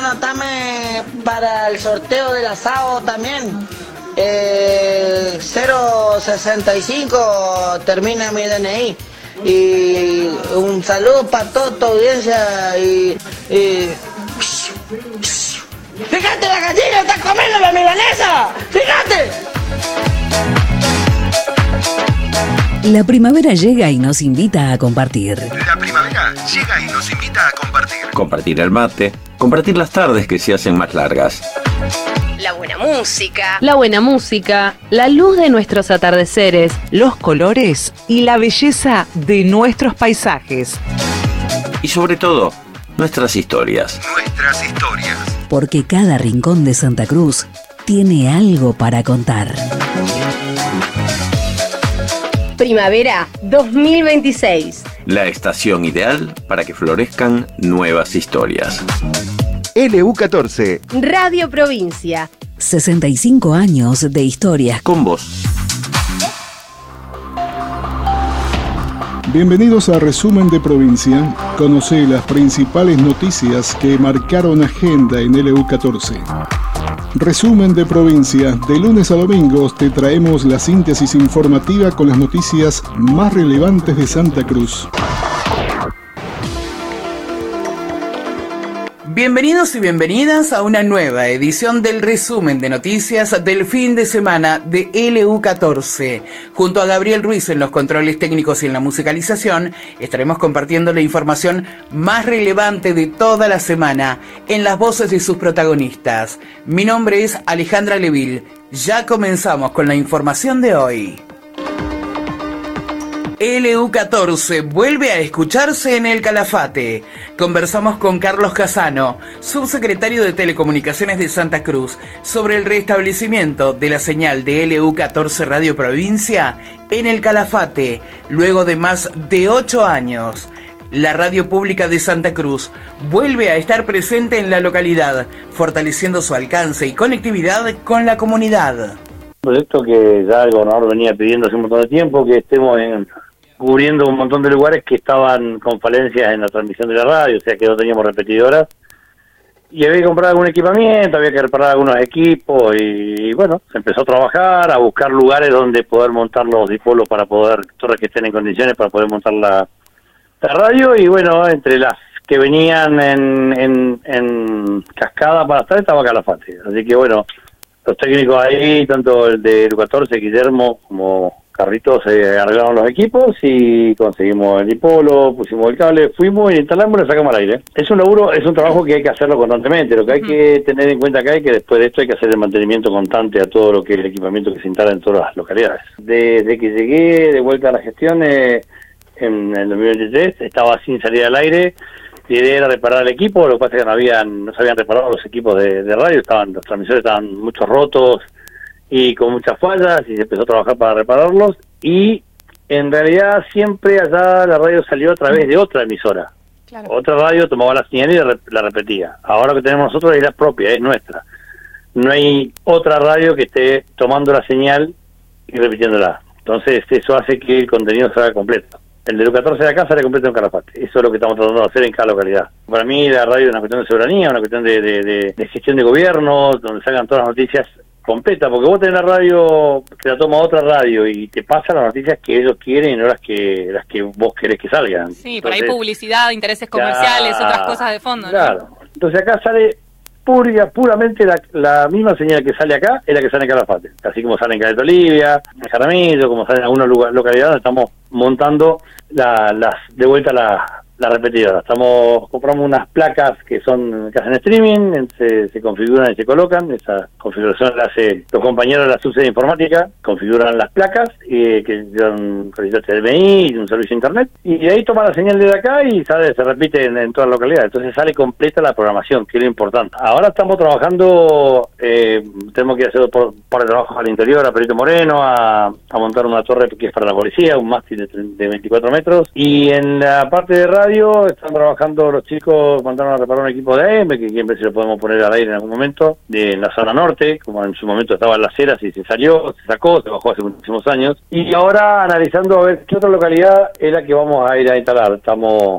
Anotame para el sorteo del asado también. 065 termina mi DNI. Y un saludo para toda tu audiencia y... ¡Fíjate, la gallina está comiendo la milanesa! ¡Fíjate! La primavera llega y nos invita a compartir. La primavera llega y nos invita a compartir. Compartir el mate, compartir las tardes que se hacen más largas. La buena música. La buena música, la luz de nuestros atardeceres, los colores y la belleza de nuestros paisajes. Y sobre todo, nuestras historias. Nuestras historias. Porque cada rincón de Santa Cruz tiene algo para contar. Primavera 2026. La estación ideal para que florezcan nuevas historias. LU14. Radio Provincia. 65 años de historias. Con vos. Bienvenidos a Resumen de Provincia. Conoce las principales noticias que marcaron agenda en LU14. Resumen de Provincia. De lunes a domingos te traemos la síntesis informativa con las noticias más relevantes de Santa Cruz. Bienvenidos y bienvenidas a una nueva edición del resumen de noticias del fin de semana de LU14. Junto a Gabriel Ruiz en los controles técnicos y en la musicalización, estaremos compartiendo la información más relevante de toda la semana en las voces de sus protagonistas. Mi nombre es Alejandra Leville. Ya comenzamos con la información de hoy. LU14 vuelve a escucharse en el Calafate. Conversamos con Carlos Casano, subsecretario de Telecomunicaciones de Santa Cruz, sobre el restablecimiento de la señal de LU14 Radio Provincia en el Calafate, luego de más de 8 años. La radio pública de Santa Cruz vuelve a estar presente en la localidad, fortaleciendo su alcance y conectividad con la comunidad. Un proyecto que ya el gobernador venía pidiendo hace un montón de tiempo, que estemos cubriendo un montón de lugares que estaban con falencias en la transmisión de la radio, o sea que no teníamos repetidoras, y había que comprar algún equipamiento, había que reparar algunos equipos, y bueno, se empezó a trabajar, a buscar lugares donde poder montar los dipolos para poder, torres que estén en condiciones para poder montar la radio, y bueno, entre las que venían en cascada para estar estaba Calafate, así que bueno, los técnicos ahí, tanto el de LU14, Guillermo, como Carritos, arreglaron los equipos y conseguimos el dipolo, pusimos el cable, fuimos y instalamos y lo sacamos al aire. Es un laburo, es un trabajo que hay que hacerlo constantemente. Lo que hay que tener en cuenta acá es que después de esto hay que hacer el mantenimiento constante a todo lo que es el equipamiento que se instala en todas las localidades. Desde que llegué de vuelta a la gestión en el 2023, estaba sin salir al aire. La idea era reparar el equipo, lo que pasa es que no se habían reparado los equipos de radio, los transmisores estaban muchos rotos y con muchas fallas, y se empezó a trabajar para repararlos, y en realidad siempre allá la radio salió a través de otra emisora. Claro. Otra radio tomaba la señal y la repetía. Ahora lo que tenemos nosotros es la propia, es nuestra. No hay otra radio que esté tomando la señal y repitiéndola. Entonces eso hace que el contenido salga completo. El de LU14 de acá sale completo en Calafate. Eso es lo que estamos tratando de hacer en cada localidad. Para mí la radio es una cuestión de soberanía, una cuestión de gestión de gobierno, donde salgan todas las noticias completa, porque vos tenés la radio que la toma otra radio y te pasan las noticias que ellos quieren y no las que vos querés que salgan. Sí, por ahí publicidad, intereses comerciales, otras cosas de fondo, ¿no? Claro. Entonces acá sale puramente la misma señal que sale acá es la que sale en Calafate, así como sale en Caleta Olivia, en Jaramillo, como sale en algunas localidades donde estamos montando de vuelta la repetidora. Compramos unas placas que hacen streaming, se configuran y se colocan. Esa configuración la hace los compañeros de la subsede informática, configuran las placas que dan calidad DMI y un servicio de internet, y de ahí toma la señal de acá y se repite en toda la localidad. Entonces sale completa la programación, que es lo importante. Ahora estamos trabajando, tenemos que hacer por de trabajos al interior, a Perito Moreno, a montar una torre que es para la policía, un mástil de 24 metros, y en la parte de radio están trabajando los chicos, mandaron a reparar un equipo de AM, que quién ve si lo podemos poner al aire en algún momento, en la zona norte, como en su momento estaba en Las Heras y se sacó, se bajó hace muchísimos años, y ahora analizando a ver qué otra localidad es la que vamos a ir a instalar. Estamos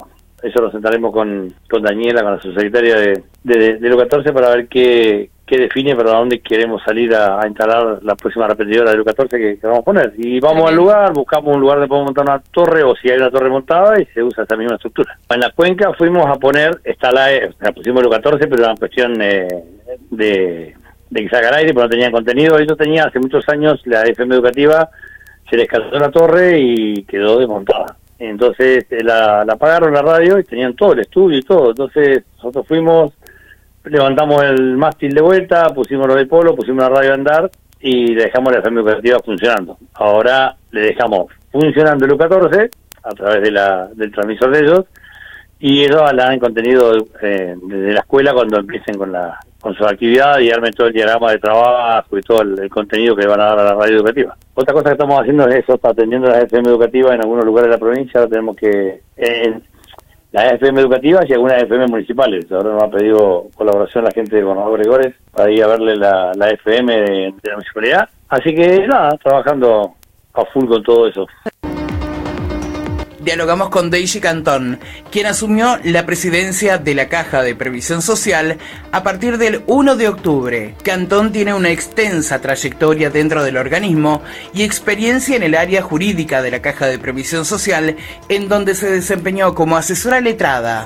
eso lo sentaremos con Daniela, con la subsecretaria de lo 14 para ver qué define para dónde queremos salir a instalar la próxima repetidora de lo 14 que vamos a poner. Y vamos al lugar, buscamos un lugar donde podemos montar una torre, o si hay una torre montada, y se usa esa misma estructura. En la cuenca fuimos a poner, pusimos lo 14, pero era una cuestión de que salga al aire, pero no tenían contenido. Eso tenía hace muchos años la FM educativa, se les cayó la torre y quedó desmontada. Entonces la apagaron la radio y tenían todo el estudio y todo. Entonces nosotros fuimos, levantamos el mástil de vuelta, pusimos lo de polo, pusimos la radio a andar y le dejamos la FM educativa funcionando. Ahora le dejamos funcionando el U14 a través del transmisor de ellos, y ellos hablan en contenido desde la escuela cuando empiecen con su actividad y armen todo el diagrama de trabajo y todo el contenido que van a dar a la radio educativa. Otra cosa que estamos haciendo es eso, atendiendo a las FM educativas en algunos lugares de la provincia. Ahora tenemos que las FM educativas y algunas FM municipales. Ahora nos ha pedido colaboración la gente de Gobernador Gregores para ir a verle la FM de la municipalidad. Así que nada, trabajando a full con todo eso. Dialogamos con Daisy Cantón, quien asumió la presidencia de la Caja de Previsión Social a partir del 1 de octubre. Cantón tiene una extensa trayectoria dentro del organismo y experiencia en el área jurídica de la Caja de Previsión Social, en donde se desempeñó como asesora letrada.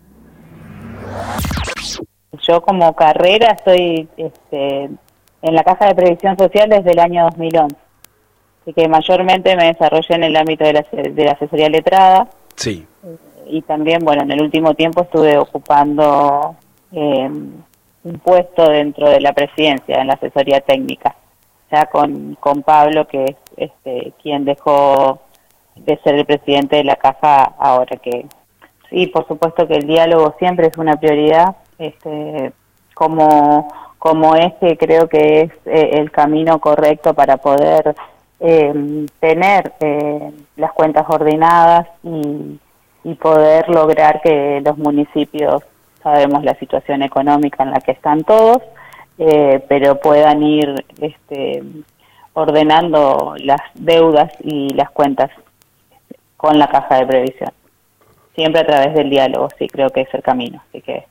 Yo como carrera estoy en la Caja de Previsión Social desde el año 2011. Así que mayormente me desarrollé en el ámbito de la asesoría letrada. Sí. Y también, bueno, en el último tiempo estuve ocupando un puesto dentro de la presidencia, en la asesoría técnica. Ya con Pablo, que es quien dejó de ser el presidente de la Caja ahora que... Sí, por supuesto que el diálogo siempre es una prioridad, como creo que es el camino correcto para poder... tener las cuentas ordenadas y poder lograr que los municipios, sabemos la situación económica en la que están todos, pero puedan ir ordenando las deudas y las cuentas con la Caja de Previsión. Siempre a través del diálogo, sí, creo que es el camino. Así que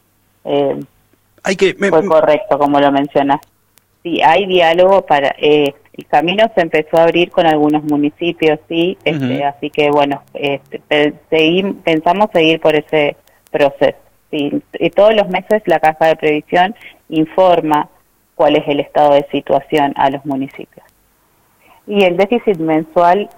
fue correcto, como lo mencionas. Sí, hay diálogo para... el camino se empezó a abrir con algunos municipios, sí, así que bueno, pensamos seguir por ese proceso. Sí, y todos los meses la Caja de Previsión informa cuál es el estado de situación a los municipios. Y el déficit mensual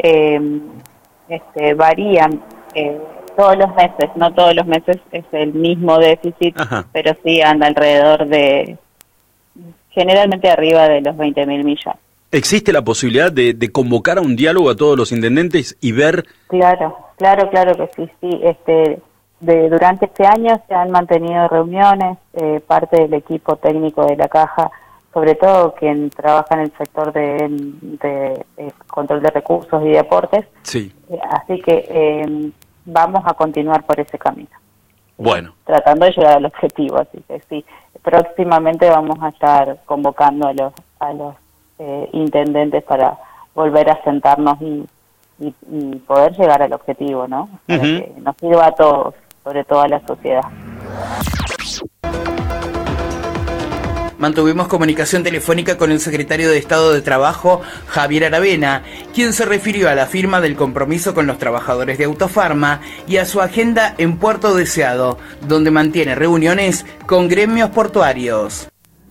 varía todos los meses, no todos los meses es el mismo déficit, pero sí anda alrededor de, generalmente arriba de los 20.000 millones. ¿Existe la posibilidad de convocar a un diálogo a todos los intendentes y ver...? Claro que sí. Durante este año se han mantenido reuniones, parte del equipo técnico de la Caja, sobre todo quien trabaja en el sector de control de recursos y deportes. Sí. Así que vamos a continuar por ese camino. Bueno. Tratando de llegar al objetivo, así que sí. Próximamente vamos a estar convocando a los intendentes para volver a sentarnos y poder llegar al objetivo, ¿no? Para que nos sirva a todos, sobre todo a la sociedad. Mantuvimos comunicación telefónica con el secretario de Estado de Trabajo, Javier Aravena, quien se refirió a la firma del compromiso con los trabajadores de Autofarma y a su agenda en Puerto Deseado, donde mantiene reuniones con gremios portuarios.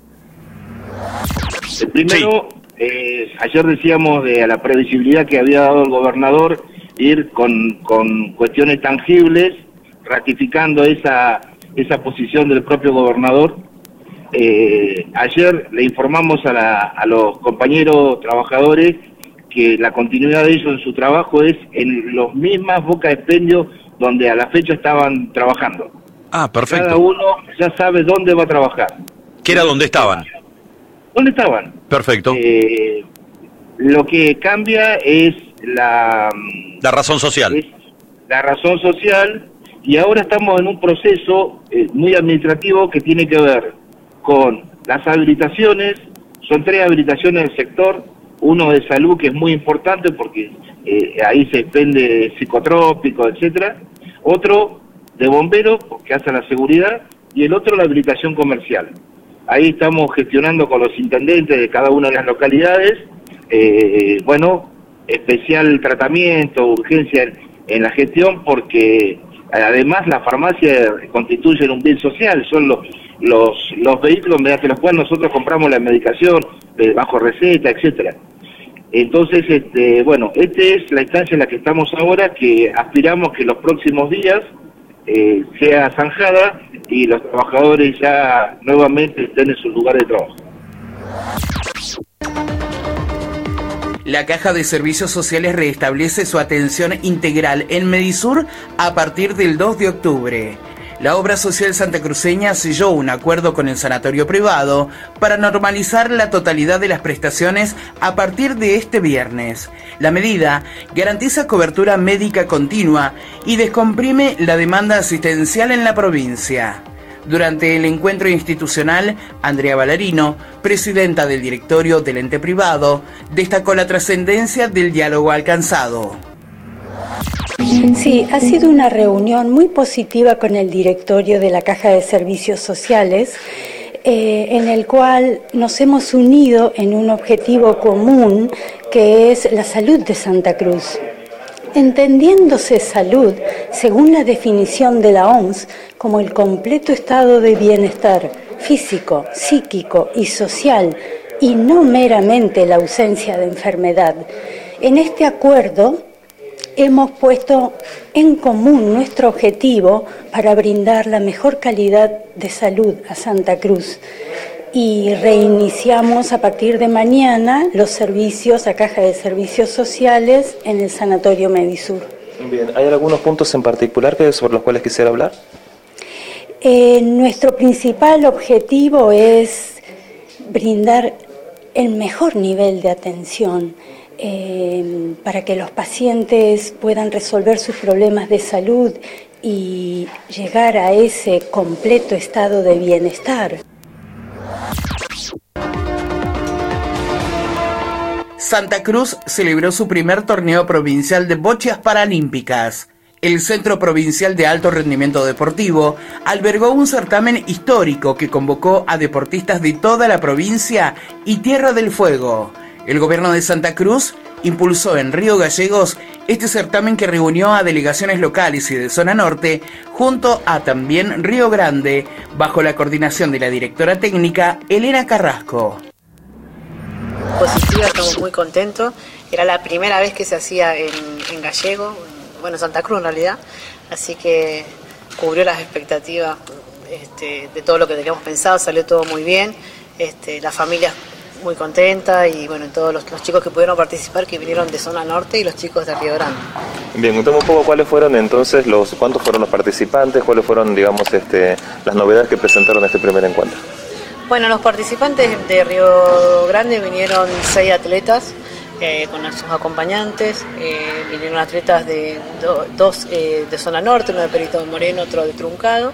Primero, ayer decíamos a la previsibilidad que había dado el gobernador, ir con cuestiones tangibles, ratificando esa posición del propio gobernador. Ayer le informamos a los compañeros trabajadores que la continuidad de ellos en su trabajo es en los mismas bocas de expendio donde a la fecha estaban trabajando. Ah, perfecto. Cada uno ya sabe dónde va a trabajar. ¿Qué era donde estaban? ¿Dónde estaban? Perfecto. Lo que cambia es la razón social. La razón social, y ahora estamos en un proceso muy administrativo que tiene que ver con las habilitaciones. Son 3 habilitaciones del sector, uno de salud que es muy importante porque ahí se expende psicotrópico, etcétera. Otro de bomberos, que hacen la seguridad, y el otro la habilitación comercial. Ahí estamos gestionando con los intendentes de cada una de las localidades, especial tratamiento, urgencia en la gestión, porque además las farmacias constituyen un bien social, son los vehículos mediante los cuales nosotros compramos la medicación bajo receta, etcétera. Entonces, esta es la instancia en la que estamos ahora, que aspiramos que los próximos días sea zanjada y los trabajadores ya nuevamente estén en sus lugares de trabajo. La Caja de Servicios Sociales restablece su atención integral en Medisur a partir del 2 de octubre. La obra social santacruceña selló un acuerdo con el sanatorio privado para normalizar la totalidad de las prestaciones a partir de este viernes. La medida garantiza cobertura médica continua y descomprime la demanda asistencial en la provincia. Durante el encuentro institucional, Andrea Ballarino, presidenta del directorio del ente privado, destacó la trascendencia del diálogo alcanzado. Sí, ha sido una reunión muy positiva con el directorio de la Caja de Servicios Sociales, en el cual nos hemos unido en un objetivo común, que es la salud de Santa Cruz. Entendiéndose salud, según la definición de la OMS, como el completo estado de bienestar físico, psíquico y social, y no meramente la ausencia de enfermedad. En este acuerdo hemos puesto en común nuestro objetivo para brindar la mejor calidad de salud a Santa Cruz. Y reiniciamos a partir de mañana los servicios a Caja de Servicios Sociales en el Sanatorio Medisur. Bien, ¿hay algunos puntos en particular sobre los cuales quisiera hablar? Nuestro principal objetivo es brindar el mejor nivel de atención para que los pacientes puedan resolver sus problemas de salud y llegar a ese completo estado de bienestar. Santa Cruz celebró su primer torneo provincial de bochas paralímpicas. El Centro Provincial de Alto Rendimiento Deportivo albergó un certamen histórico que convocó a deportistas de toda la provincia y Tierra del Fuego. El gobierno de Santa Cruz impulsó en Río Gallegos este certamen que reunió a delegaciones locales y de zona norte, junto a también Río Grande, bajo la coordinación de la directora técnica Elena Carrasco. Positiva, estamos muy contentos. Era la primera vez que se hacía en Gallego, bueno, Santa Cruz en realidad, así que cubrió las expectativas de todo lo que teníamos pensado, salió todo muy bien, la familia muy contenta y bueno, todos los chicos que pudieron participar, que vinieron de zona norte, y los chicos de Río Grande. Bien, contemos un poco cuáles fueron entonces cuántos fueron los participantes, cuáles fueron, digamos, las novedades que presentaron este primer encuentro. Bueno, los participantes de Río Grande vinieron 6 atletas con sus acompañantes, vinieron atletas de dos de zona norte, uno de Perito Moreno, otro de Truncado,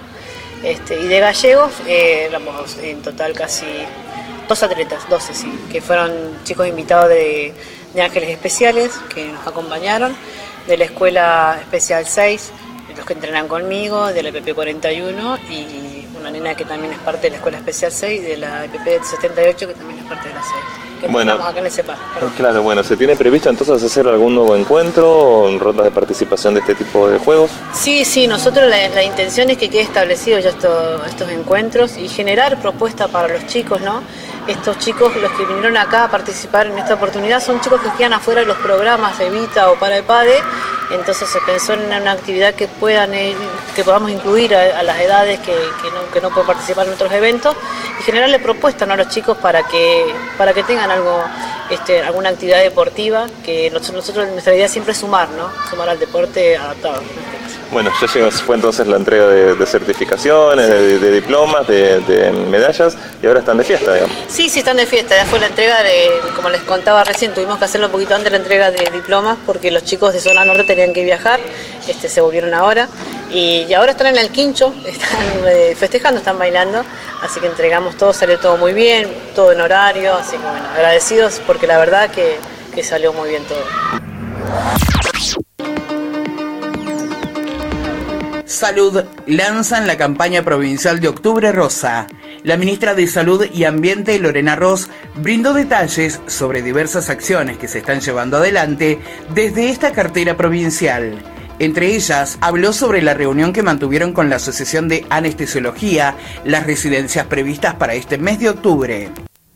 y de Gallegos éramos en total casi 12 atletas, sí, que fueron chicos invitados de Ángeles Especiales que nos acompañaron, de la Escuela Especial 6, los que entrenan conmigo, de la EPP 41 y una nena que también es parte de la Escuela Especial 6, de la EPP 78 que también es parte de la 6. Que bueno, estamos acá en el CEPAR. Claro, bueno, ¿se tiene previsto entonces hacer algún nuevo encuentro o rondas de participación de este tipo de juegos? Sí, nosotros la intención es que quede establecido ya estos encuentros y generar propuestas para los chicos, ¿no? Estos chicos, los que vinieron acá a participar en esta oportunidad, son chicos que quedan afuera de los programas de Evita o para el PADE, entonces se pensó en una actividad que podamos incluir a las edades que no pueden participar en otros eventos y generarle propuestas, ¿no?, a los chicos para que tengan alguna actividad deportiva, que nosotros nuestra idea siempre es sumar al deporte adaptado. Bueno, ya fue entonces la entrega de certificaciones, de diplomas, de medallas, y ahora están de fiesta, digamos. Sí, están de fiesta. Ya fue la entrega como les contaba recién, tuvimos que hacerlo un poquito antes de la entrega de diplomas porque los chicos de zona norte tenían que viajar, se volvieron ahora y ahora están en el quincho, están festejando, están bailando, así que entregamos todo, salió todo muy bien, todo en horario, así que bueno, agradecidos porque la verdad que salió muy bien todo. Salud lanzan la campaña provincial de Octubre Rosa. La ministra de Salud y Ambiente, Lorena Ross, brindó detalles sobre diversas acciones que se están llevando adelante desde esta cartera provincial. Entre ellas, habló sobre la reunión que mantuvieron con la Asociación de Anestesiología, las residencias previstas para este mes de octubre.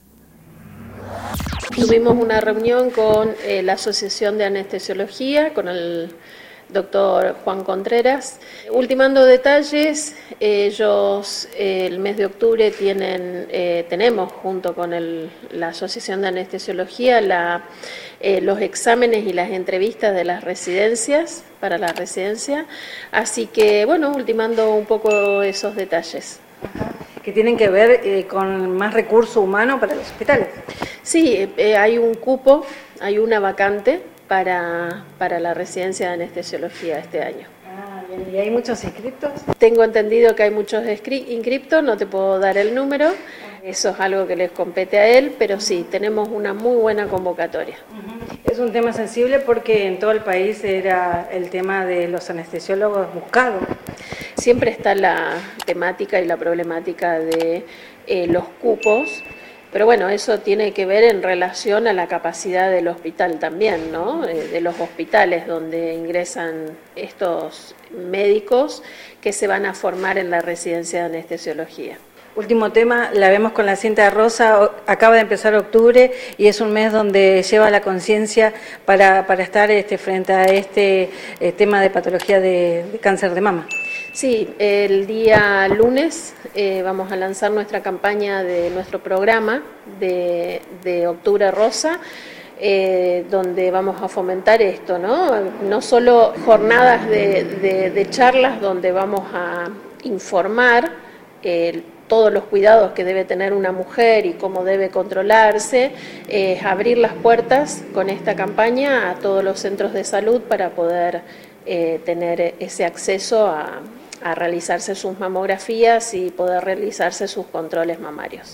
Tuvimos una reunión con la Asociación de Anestesiología, con el doctor Juan Contreras. Ultimando detalles, ellos el mes de octubre tenemos junto con la Asociación de Anestesiología los exámenes y las entrevistas de las residencias, para la residencia, así que bueno, ultimando un poco esos detalles. Que tienen que ver con más recurso humano para los hospitales. Sí, hay un cupo, hay una vacante para la residencia de anestesiología este año. Ah, bien. ¿Y hay muchos inscriptos? Tengo entendido que hay muchos inscriptos, no te puedo dar el número, eso es algo que les compete a él, pero sí, tenemos una muy buena convocatoria. Es un tema sensible porque en todo el país era el tema de los anestesiólogos buscados. Siempre está la temática y la problemática de los cupos, pero bueno, eso tiene que ver en relación a la capacidad del hospital también, ¿no? De los hospitales donde ingresan estos médicos que se van a formar en la residencia de anestesiología. Último tema, la vemos con la cinta rosa, acaba de empezar octubre y es un mes donde lleva la conciencia para estar frente a este tema de patología de cáncer de mama. Sí, el día lunes vamos a lanzar nuestra campaña de nuestro programa de Octubre Rosa, donde vamos a fomentar esto, ¿no? No solo jornadas de charlas donde vamos a informar todos los cuidados que debe tener una mujer y cómo debe controlarse, abrir las puertas con esta campaña a todos los centros de salud para poder tener ese acceso a realizarse sus mamografías y poder realizarse sus controles mamarios.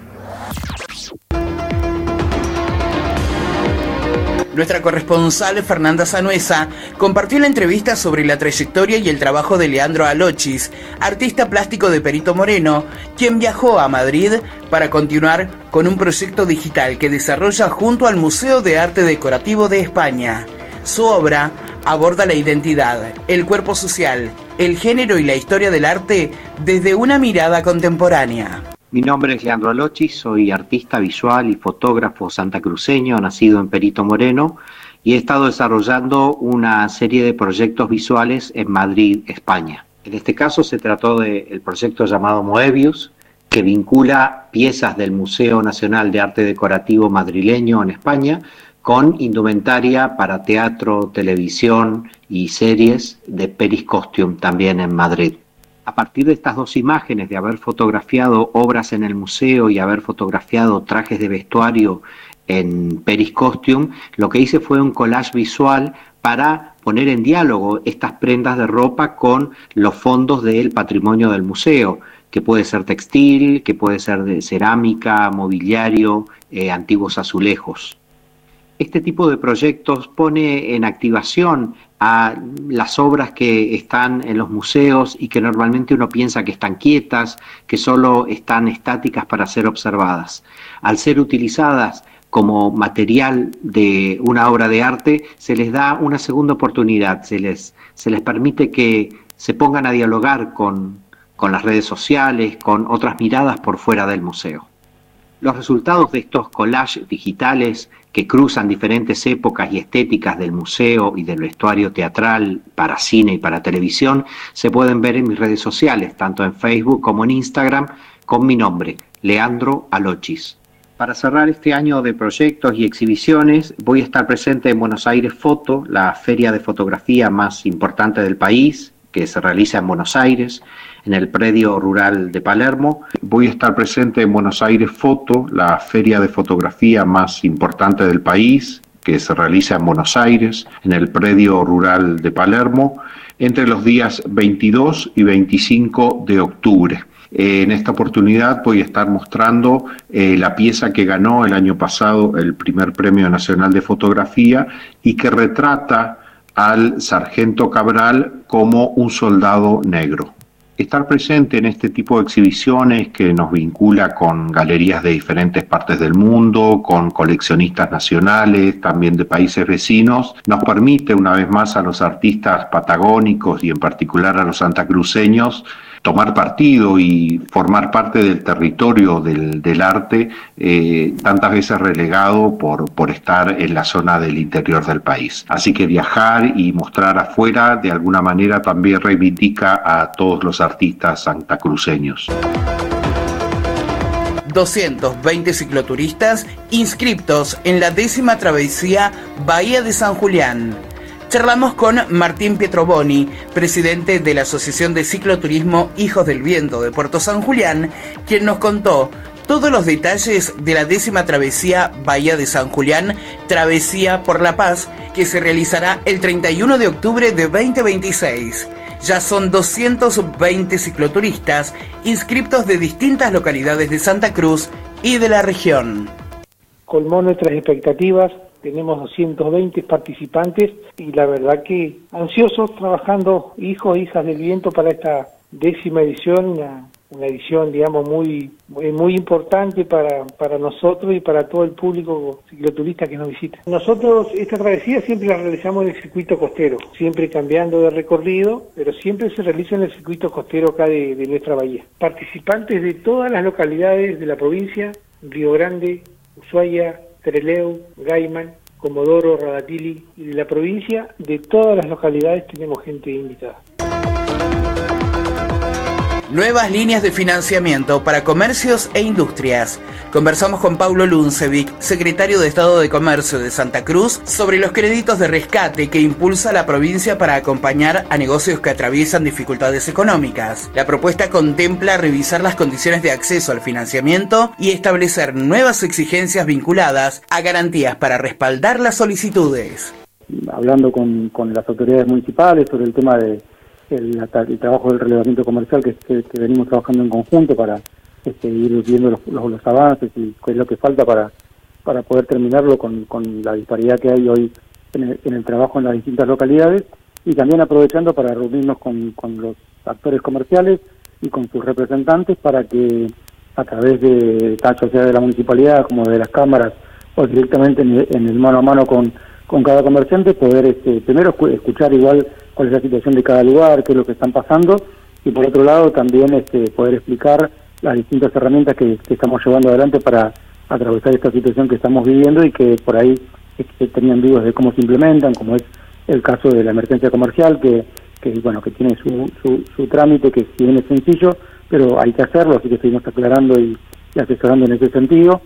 Nuestra corresponsal Fernanda Sanuesa compartió la entrevista sobre la trayectoria y el trabajo de Leandro Alochis, artista plástico de Perito Moreno, quien viajó a Madrid para continuar con un proyecto digital que desarrolla junto al Museo de Arte Decorativo de España. Su obra aborda la identidad, el cuerpo social, el género y la historia del arte desde una mirada contemporánea. Mi nombre es Leandro Alochis, soy artista visual y fotógrafo santacruceño, nacido en Perito Moreno, y he estado desarrollando una serie de proyectos visuales en Madrid, España. En este caso se trató del proyecto llamado Moebius, que vincula piezas del Museo Nacional de Arte Decorativo madrileño en España con indumentaria para teatro, televisión y series de Peris Costume también en Madrid. A partir de estas dos imágenes, de haber fotografiado obras en el museo y haber fotografiado trajes de vestuario en Peris Costume, lo que hice fue un collage visual para poner en diálogo estas prendas de ropa con los fondos del patrimonio del museo, que puede ser textil, que puede ser de cerámica, mobiliario, antiguos azulejos. Este tipo de proyectos pone en activación a las obras que están en los museos y que normalmente uno piensa que están quietas, que solo están estáticas para ser observadas. Al ser utilizadas como material de una obra de arte, se les da una segunda oportunidad, se les permite que se pongan a dialogar con las redes sociales, con otras miradas por fuera del museo. Los resultados de estos collages digitales que cruzan diferentes épocas y estéticas del museo y del vestuario teatral para cine y para televisión se pueden ver en mis redes sociales, tanto en Facebook como en Instagram, con mi nombre, Leandro Alochis. Para cerrar este año de proyectos y exhibiciones, voy a estar presente en Buenos Aires Foto, la feria de fotografía más importante del país, que se realiza en Buenos Aires, en el predio rural de Palermo. Voy a estar presente en Buenos Aires Foto, la feria de fotografía más importante del país, que se realiza en Buenos Aires, en el predio rural de Palermo, entre los días 22 y 25 de octubre. En esta oportunidad voy a estar mostrando la pieza que ganó el año pasado el primer Premio Nacional de Fotografía y que retrata al sargento Cabral como un soldado negro. Estar presente en este tipo de exhibiciones que nos vincula con galerías de diferentes partes del mundo, con coleccionistas nacionales, también de países vecinos, nos permite una vez más a los artistas patagónicos y en particular a los santacruceños tomar partido y formar parte del territorio del arte, tantas veces relegado por estar en la zona del interior del país. Así que viajar y mostrar afuera de alguna manera también reivindica a todos los artistas santacruceños. 220 cicloturistas inscriptos en la 10ª travesía Bahía de San Julián. Charlamos con Martín Pietroboni, presidente de la Asociación de Cicloturismo Hijos del Viento de Puerto San Julián, quien nos contó todos los detalles de la 10ª travesía Bahía de San Julián, Travesía por la Paz, que se realizará el 31 de octubre de 2026. Ya son 220 cicloturistas inscriptos de distintas localidades de Santa Cruz y de la región. Colmó nuestras expectativas. Tenemos 220 participantes y la verdad que ansiosos trabajando hijos e hijas del viento para esta 10ª edición, una edición digamos muy importante para nosotros y para todo el público cicloturista que nos visita. Nosotros esta travesía siempre la realizamos en el circuito costero, siempre cambiando de recorrido, pero siempre se realiza en el circuito costero acá de nuestra bahía. Participantes de todas las localidades de la provincia, Río Grande, Ushuaia, Trelew, Gaiman, Comodoro, Radatili y de la provincia, de todas las localidades tenemos gente invitada. Nuevas líneas de financiamiento para comercios e industrias. Conversamos con Paulo Luncevic, secretario de Estado de Comercio de Santa Cruz, sobre los créditos de rescate que impulsa la provincia para acompañar a negocios que atraviesan dificultades económicas. La propuesta contempla revisar las condiciones de acceso al financiamiento y establecer nuevas exigencias vinculadas a garantías para respaldar las solicitudes. Hablando con las autoridades municipales sobre el tema de el trabajo del relevamiento comercial que venimos trabajando en conjunto para ir viendo los avances y qué es lo que falta para poder terminarlo con la disparidad que hay hoy en el trabajo en las distintas localidades, y también aprovechando para reunirnos con los actores comerciales y con sus representantes para que a través de tanto sea de la municipalidad como de las cámaras o directamente en el mano a mano con cada comerciante poder primero escuchar igual cuál es la situación de cada lugar, qué es lo que están pasando, y por otro lado también poder explicar las distintas herramientas que estamos llevando adelante para atravesar esta situación que estamos viviendo y que por ahí tenían dudas de cómo se implementan, como es el caso de la emergencia comercial, que tiene su trámite, que si bien es sencillo, pero hay que hacerlo, así que seguimos aclarando y asesorando en ese sentido.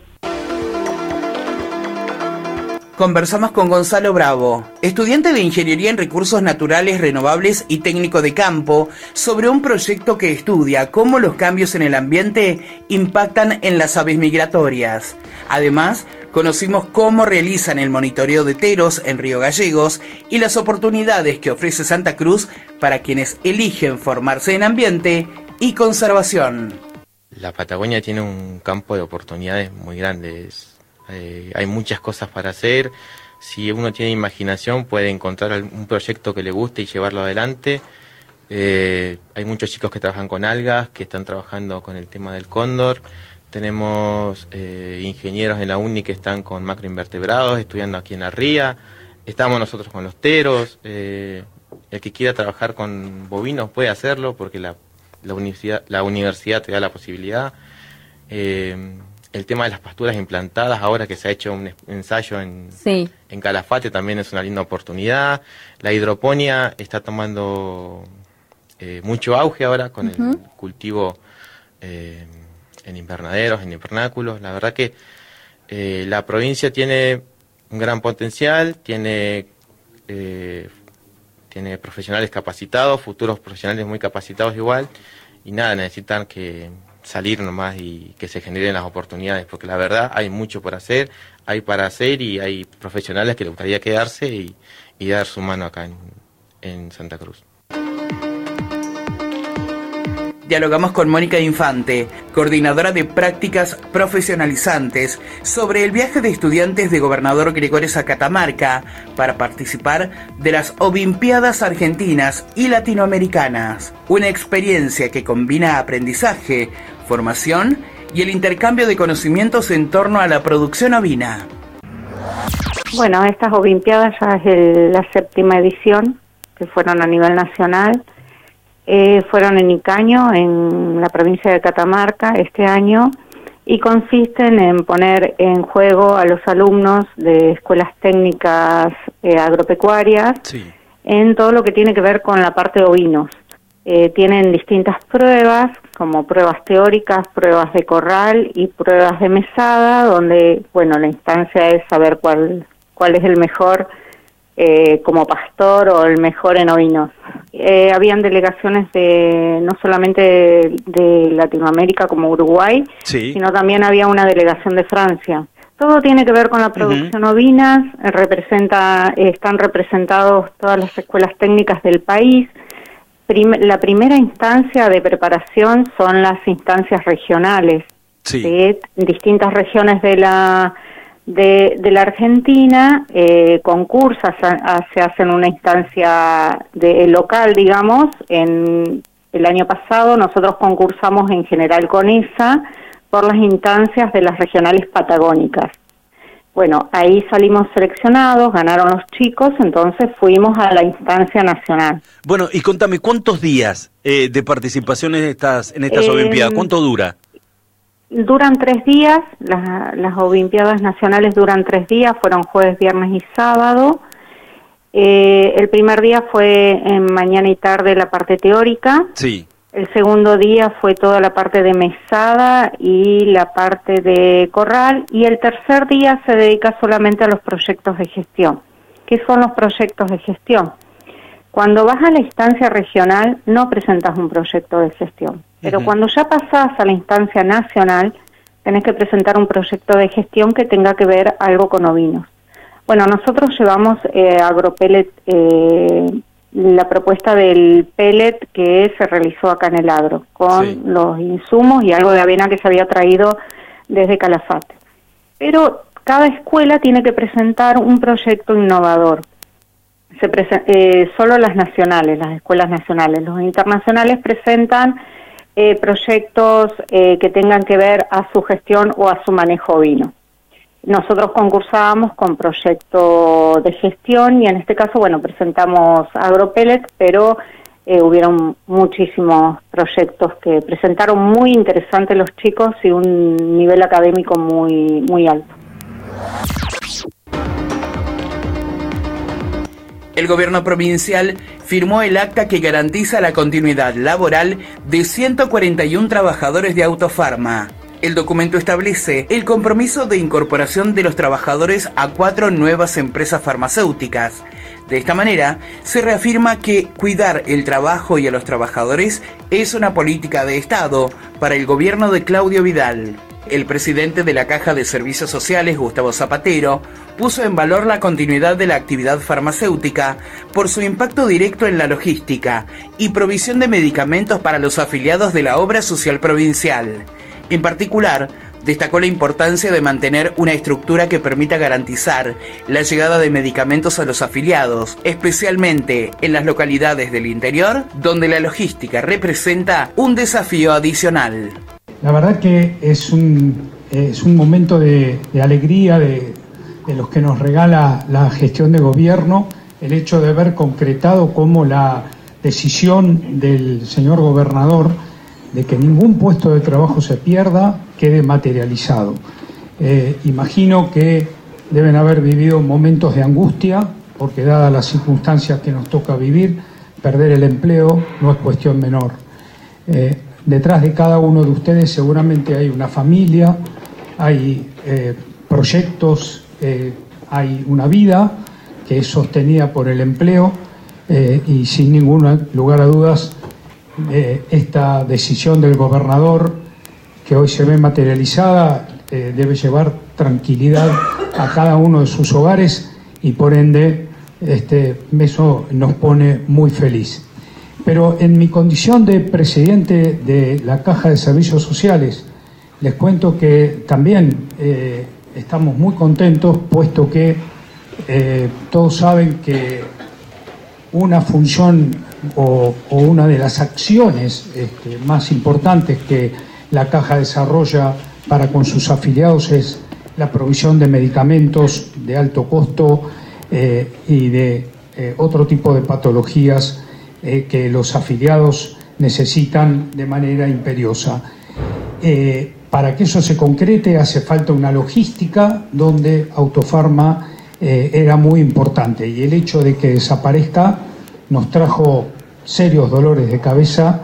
Conversamos con Gonzalo Bravo, estudiante de Ingeniería en Recursos Naturales Renovables y técnico de campo, sobre un proyecto que estudia cómo los cambios en el ambiente impactan en las aves migratorias. Además, conocimos cómo realizan el monitoreo de teros en Río Gallegos y las oportunidades que ofrece Santa Cruz para quienes eligen formarse en ambiente y conservación. La Patagonia tiene un campo de oportunidades muy grandes. Hay muchas cosas para hacer. Si uno tiene imaginación puede encontrar un proyecto que le guste y llevarlo adelante. Hay muchos chicos que trabajan con algas, que están trabajando con el tema del cóndor. Tenemos ingenieros en la UNI que están con macroinvertebrados, estudiando aquí en la ría. Estamos nosotros con los teros. El que quiera trabajar con bovinos puede hacerlo porque la universidad te da la posibilidad. El tema de las pasturas implantadas, ahora que se ha hecho un ensayo en Calafate, también es una linda oportunidad. La hidroponía está tomando mucho auge ahora con el cultivo en invernaderos, en invernáculos. La verdad que la provincia tiene un gran potencial, tiene profesionales capacitados, futuros profesionales muy capacitados igual, y nada, necesitan que salir nomás y que se generen las oportunidades, porque la verdad hay mucho por hacer, hay para hacer y hay profesionales que les gustaría quedarse y dar su mano acá en Santa Cruz. Dialogamos con Mónica Infante, coordinadora de prácticas profesionalizantes, sobre el viaje de estudiantes de Gobernador Gregores a Catamarca para participar de las Olimpiadas Argentinas y Latinoamericanas. Una experiencia que combina aprendizaje, formación y el intercambio de conocimientos en torno a la producción ovina. Bueno, estas Olimpiadas ya es la 7ª edición, que fueron a nivel nacional. Fueron en Icaño, en la provincia de Catamarca, este año, y consisten en poner en juego a los alumnos de escuelas técnicas agropecuarias en todo lo que tiene que ver con la parte de ovinos. Tienen distintas pruebas, como pruebas teóricas, pruebas de corral y pruebas de mesada, donde, bueno, la instancia es saber cuál es el mejor como pastor o el mejor en ovinos. Habían delegaciones no solamente de Latinoamérica como Uruguay, sino también había una delegación de Francia. Todo tiene que ver con la producción ovina, están representados todas las escuelas técnicas del país. La primera instancia de preparación son las instancias regionales de distintas regiones de la Argentina, concursa, se hacen una instancia local, digamos. En el año pasado nosotros concursamos en General Conesa por las instancias de las regionales patagónicas. Bueno, ahí salimos seleccionados, ganaron los chicos, entonces fuimos a la instancia nacional. Bueno, y contame, ¿cuántos días de participación en estas Olimpiadas? ¿Cuánto dura? Duran 3 días, las Olimpiadas Nacionales duran 3 días, fueron jueves, viernes y sábado. El primer día fue en mañana y tarde la parte teórica. Sí. El segundo día fue toda la parte de mesada y la parte de corral. Y el tercer día se dedica solamente a los proyectos de gestión. ¿Qué son los proyectos de gestión? Cuando vas a la instancia regional no presentas un proyecto de gestión. Pero cuando ya pasás a la instancia nacional, tenés que presentar un proyecto de gestión que tenga que ver algo con ovinos. Bueno, nosotros llevamos agropellet, la propuesta del pellet que se realizó acá en el agro, con los insumos y algo de avena que se había traído desde Calafate. Pero cada escuela tiene que presentar un proyecto innovador. Solo las nacionales, las escuelas nacionales. Los internacionales presentan proyectos que tengan que ver a su gestión o a su manejo ovino. Nosotros concursábamos con proyecto de gestión y en este caso, bueno, presentamos agropellet, pero hubieron muchísimos proyectos que presentaron muy interesantes los chicos y un nivel académico muy, muy alto. El gobierno provincial firmó el acta que garantiza la continuidad laboral de 141 trabajadores de Autofarma. El documento establece el compromiso de incorporación de los trabajadores a 4 nuevas empresas farmacéuticas. De esta manera, se reafirma que cuidar el trabajo y a los trabajadores es una política de Estado para el gobierno de Claudio Vidal. El presidente de la Caja de Servicios Sociales, Gustavo Zapatero, puso en valor la continuidad de la actividad farmacéutica por su impacto directo en la logística y provisión de medicamentos para los afiliados de la obra social provincial. En particular, destacó la importancia de mantener una estructura que permita garantizar la llegada de medicamentos a los afiliados, especialmente en las localidades del interior, donde la logística representa un desafío adicional. La verdad que es un momento de alegría de los que nos regala la gestión de gobierno, el hecho de haber concretado como la decisión del señor gobernador de que ningún puesto de trabajo se pierda, quede materializado. Imagino que deben haber vivido momentos de angustia, porque dadas las circunstancias que nos toca vivir, perder el empleo no es cuestión menor. Detrás de cada uno de ustedes seguramente hay una familia, hay proyectos, hay una vida que es sostenida por el empleo y sin ningún lugar a dudas esta decisión del gobernador que hoy se ve materializada debe llevar tranquilidad a cada uno de sus hogares y por ende eso nos pone muy feliz. Pero en mi condición de presidente de la Caja de Servicios Sociales, les cuento que también estamos muy contentos, puesto que todos saben que una función o una de las acciones más importantes que la Caja desarrolla para con sus afiliados es la provisión de medicamentos de alto costo y de otro tipo de patologías que los afiliados necesitan de manera imperiosa. Para que eso se concrete hace falta una logística donde Autofarma era muy importante, y el hecho de que desaparezca nos trajo serios dolores de cabeza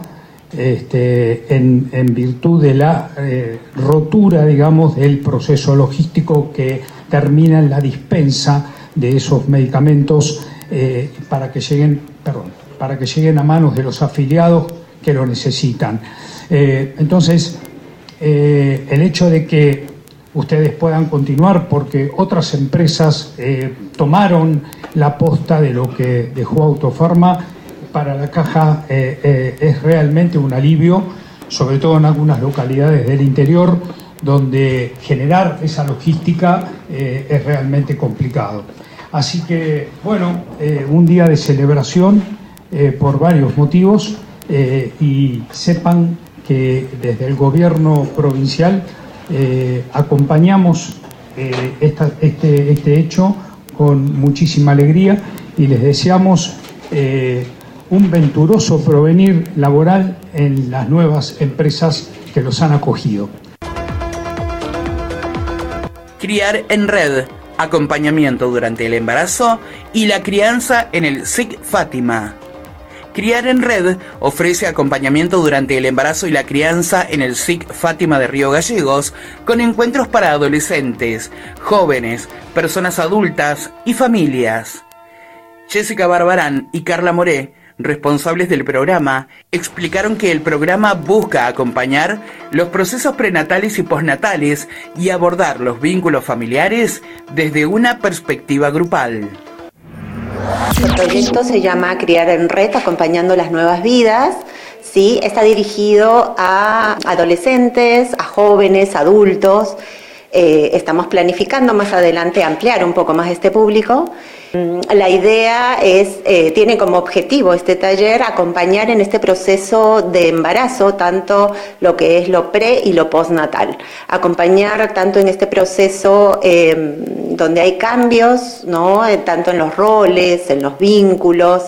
en virtud de la rotura, digamos, del proceso logístico que termina en la dispensa de esos medicamentos para que lleguen a manos de los afiliados que lo necesitan. Entonces, el hecho de que ustedes puedan continuar, porque otras empresas tomaron la posta de lo que dejó Autofarma, para la Caja es realmente un alivio, sobre todo en algunas localidades del interior, donde generar esa logística es realmente complicado. Así que, bueno, un día de celebración por varios motivos, y sepan que desde el gobierno provincial acompañamos este hecho con muchísima alegría, y les deseamos un venturoso provenir laboral en las nuevas empresas que los han acogido. Criar en Red, acompañamiento durante el embarazo y la crianza en el SIC Fátima. Criar en Red ofrece acompañamiento durante el embarazo y la crianza en el SIC Fátima de Río Gallegos, con encuentros para adolescentes, jóvenes, personas adultas y familias. Jessica Barbarán y Carla Moré, responsables del programa, explicaron que el programa busca acompañar los procesos prenatales y postnatales y abordar los vínculos familiares desde una perspectiva grupal. El proyecto se llama Criar en Red, acompañando las nuevas vidas. ¿Sí? Está dirigido a adolescentes, a jóvenes, adultos. Estamos planificando más adelante ampliar un poco más este público. La idea tiene como objetivo este taller acompañar en este proceso de embarazo tanto lo que es lo pre y lo postnatal. Acompañar tanto en este proceso donde hay cambios, ¿no? Tanto en los roles, en los vínculos,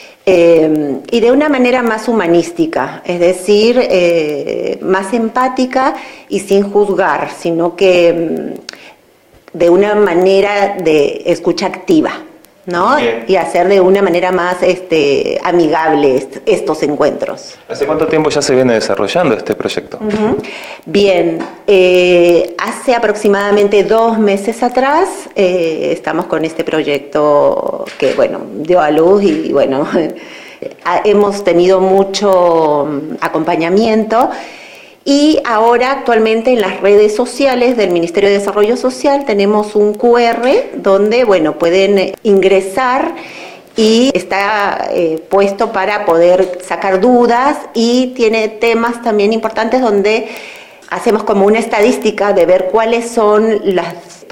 y de una manera más humanística, es decir, más empática y sin juzgar, sino que de una manera de escucha activa, ¿no? Bien. Y hacer de una manera más amigable estos encuentros. ¿Hace cuánto tiempo ya se viene desarrollando este proyecto? Bien, hace aproximadamente 2 meses atrás estamos con este proyecto que, bueno, dio a luz y, bueno, hemos tenido mucho acompañamiento. Y ahora actualmente en las redes sociales del Ministerio de Desarrollo Social tenemos un QR donde, bueno, pueden ingresar y está puesto para poder sacar dudas, y tiene temas también importantes donde hacemos como una estadística de ver cuáles son las